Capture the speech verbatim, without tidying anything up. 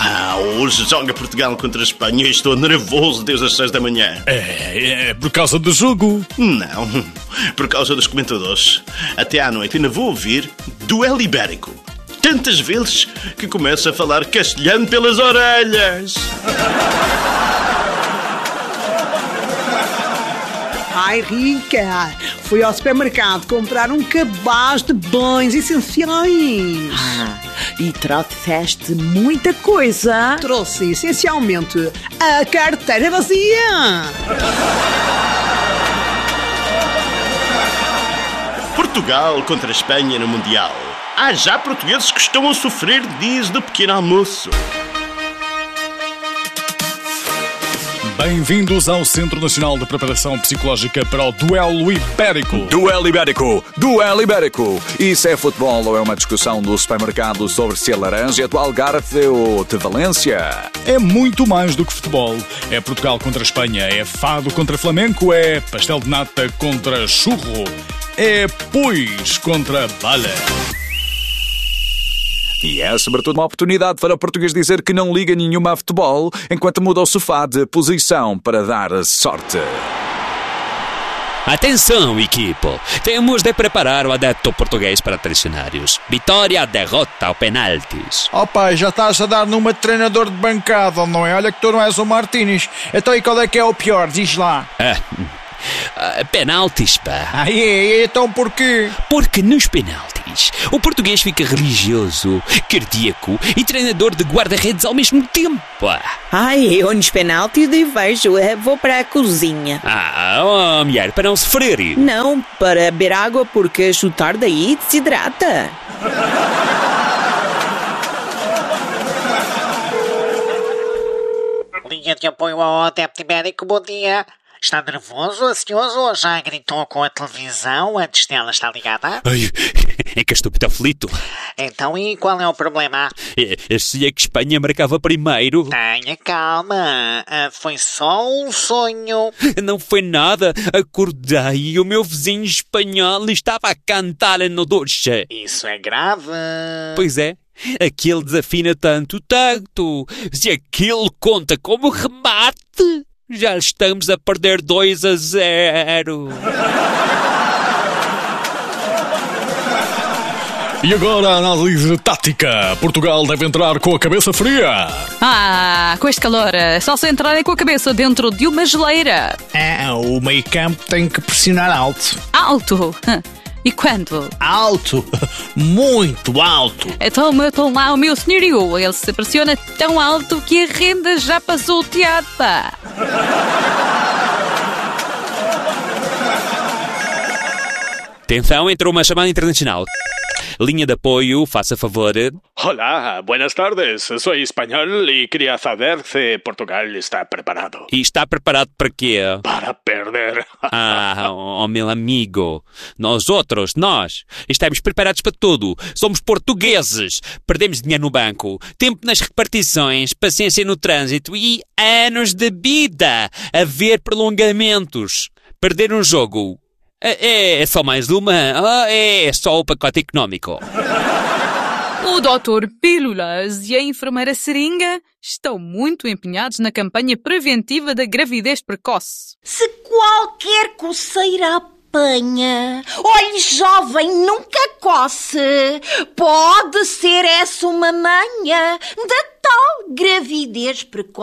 Ah, hoje joga Portugal contra a Espanha e estou nervoso desde as seis da manhã. É, é por causa do jogo? Não, por causa dos comentadores. Até à noite ainda vou ouvir Duelo Ibérico. Tantas vezes que começo a falar castelhano pelas orelhas. Ai, Rica, fui ao supermercado comprar um cabaz de bens essenciais. Ah, e trouxeste muita coisa. Trouxe essencialmente a carteira vazia. Portugal contra a Espanha no Mundial. Há já portugueses que estão a sofrer dias do pequeno almoço. Bem-vindos ao Centro Nacional de Preparação Psicológica para o Duelo Ibérico. Duelo Ibérico, Duelo Ibérico. Isso é futebol ou é uma discussão do supermercado sobre se a laranja é do Algarve ou de Valência? É muito mais do que futebol. É Portugal contra a Espanha, é fado contra flamenco, é pastel de nata contra churro, é pois contra bala. E é sobretudo uma oportunidade para o português dizer que não liga nenhuma a futebol enquanto muda o sofá de posição para dar sorte. Atenção, equipo! Temos de preparar o adepto português para três cenários. Vitória, derrota ou penaltis. Oh pai, já estás a dar numa de treinador de bancada, não é? Olha que tu não és o Martínez. Então e qual é que é o pior? Diz lá. Ah, ah, penaltis, pá. Ah, é? Então porquê? Porque nos penaltis o português fica religioso, cardíaco e treinador de guarda-redes ao mesmo tempo. Ai, eu nos penaltis e vejo, vou para a cozinha. Ah, oh, mulher, para não se ferir. Não, para beber água porque chutar daí desidrata. Linha de apoio ao adepto ibérico, bom dia. Está nervoso, ansioso ou já gritou com a televisão antes dela estar ligada? Ai, é que estou muito aflito. Então, e qual é o problema? Eu sei que Espanha marcava primeiro. Tenha calma, foi só um sonho. Não foi nada, acordei e o meu vizinho espanhol estava a cantar no duche. Isso é grave. Pois é. Aquele desafina tanto, tanto. Se aquele conta como remate, já estamos a perder dois a zero. E agora a análise tática. Portugal deve entrar com a cabeça fria. Ah, com este calor, só se entrarem com a cabeça dentro de uma geleira. Ah, o meio campo tem que pressionar alto. Alto? E quanto? Alto, muito alto. Então metam lá o meu senhorio. Ele se pressiona tão alto que a renda já passou o teatro. Atenção, entrou uma chamada internacional. Linha de apoio, faça favor. Hola, buenas tardes. Soy español y quería saber si Portugal está preparado. E está preparado para quê? Para perder. Ah, oh meu amigo. Nós outros, nós, estamos preparados para tudo. Somos portugueses. Perdemos dinheiro no banco, tempo nas repartições, paciência no trânsito e anos de vida a ver prolongamentos. Perder um jogo É, é só mais uma? É só o pacote económico? O doutor Pílulas e a enfermeira Seringa estão muito empenhados na campanha preventiva da gravidez precoce. Se qualquer coceira apanha, olhe jovem, nunca coce. Pode ser essa uma manha da tal gravidez precoce.